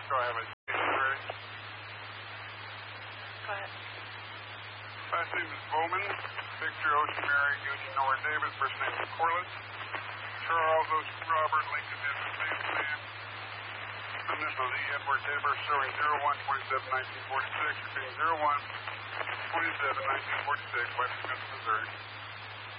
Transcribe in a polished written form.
So I have a ready. Go ahead. Last name is Bowman. Victor Ocean Mary Union Nora David. First name is Corliss. Charles Ocean Robert Lincoln is the same man. Initials E. Edward Tabor showing 01-27-1946. Repeating 01-27-1946. West Smith, Missouri.